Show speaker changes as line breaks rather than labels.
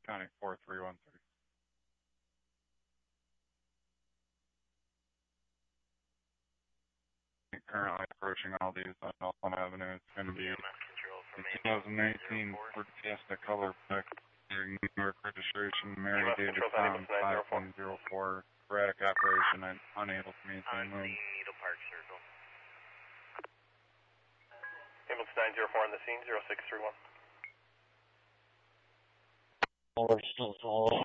County 4313. Currently approaching all these on Elkhorn Avenue. It's going to be the 2018 Ford Fiesta Color Black, New York registration, Mary David Town 5104, sporadic operation and unable to maintain room.
Needle Park Circle. Ambulance 904 on the scene, 0631.
Over still